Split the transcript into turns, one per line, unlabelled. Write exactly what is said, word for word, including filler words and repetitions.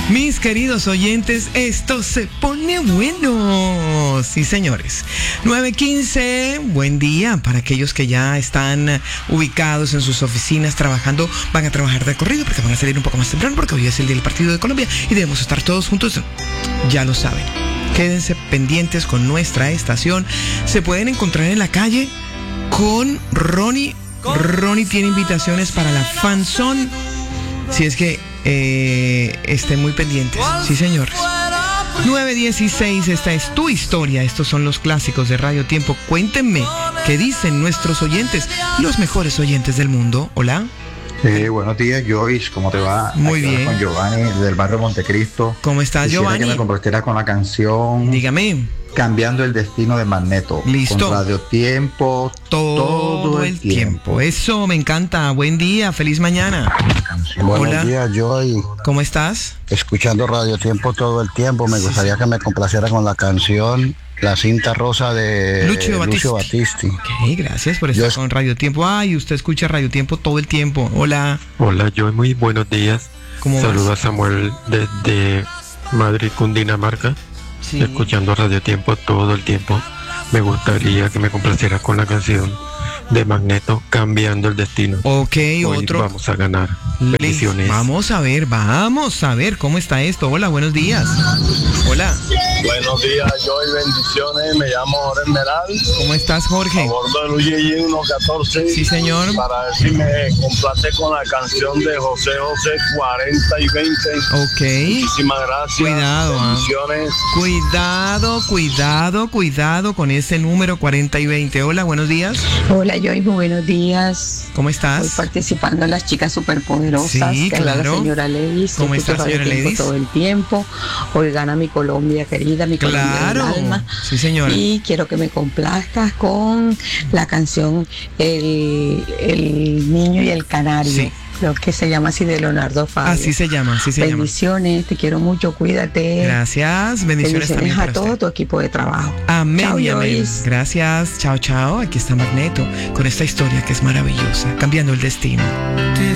Mis queridos oyentes, esto se pone bueno. Sí, señores. nueve quince, buen día para aquellos que ya están ubicados en sus oficinas trabajando. Van a trabajar de corrido porque van a salir un poco más temprano porque hoy es el día del partido de Colombia y debemos estar todos juntos. Ya lo saben. Quédense pendientes con nuestra estación. Se pueden encontrar en la calle con Ronnie. Ronnie tiene invitaciones para la Fanzón. Si es que eh, estén muy pendientes. Sí, señores. nueve dieciséis, esta es tu historia. Estos son los clásicos de Radio Tiempo. Cuéntenme qué dicen nuestros oyentes, los mejores oyentes del mundo. Hola.
Eh, buenos días, Joyce, ¿cómo te va?
Muy
Aquí
bien.
Con Giovanni, del barrio Montecristo.
¿Cómo estás,
Quisiera
Giovanni?
que me complaciera con la canción
Dígame.
Cambiando el Destino de Magneto.
Listo.
Con Radio Tiempo
Todo,
todo
el tiempo. tiempo. Eso, me encanta. Buen día, feliz mañana.
Buenos
Hola.
días, Joy.
¿Cómo estás?
Escuchando Radio Tiempo todo el tiempo. Me gustaría que me complaciera con la canción La cinta rosa de
Lucio
Lucio
Battisti.
Battisti.
Ok, gracias por estar
Yo-
con Radio Tiempo. Ay, usted escucha Radio Tiempo todo el tiempo. Hola.
Hola, Joy, muy buenos días.
¿Cómo
Saludos
vas?
a Samuel desde Madrid, Cundinamarca,
Sí.
escuchando Radio Tiempo todo el tiempo. Me gustaría que me complaciera con la canción de Magneto, Cambiando el Destino.
Ok,
Hoy
otro.
vamos a ganar.
Listo.
Bendiciones.
Vamos a ver, vamos a ver cómo está esto. Hola, buenos días. Hola,
Buenos días, Joy, bendiciones. Me llamo Jorge Meral,
¿cómo estás,
a
Jorge?
bordo del U G I uno catorce.
Sí, señor.
Para ver si me complace con la canción de José José cuarenta y veinte.
Ok.
Muchísimas gracias.
Cuidado, ah.
Bendiciones.
Cuidado, cuidado, cuidado con ese número cuarenta y veinte. Hola, buenos días.
Hola, Joy, muy buenos días.
¿Cómo
Hoy
estás?
participando en las chicas superpoderosas.
Sí,
que habla
claro.
la señora Levis.
¿Cómo
que escucho
está,
Radio
señora
Tiempo
Levis?
todo el tiempo. Hoy gana mi Colombia querida, mi Colombia
Claro.
del alma.
Sí, señora.
Y quiero que me complazcas con la canción El, el niño y el canario.
Sí.
Creo que se llama así, de Leonardo Fabio.
Así se llama, así se llama.
Bendiciones, te quiero mucho, cuídate.
Gracias, bendiciones,
Bendiciones
también
a
para
todo
usted.
tu equipo de trabajo.
Amén
Chao,
y amén.
Joyce.
Gracias, chao, chao. Aquí está Magneto con esta historia que es maravillosa, cambiando el destino.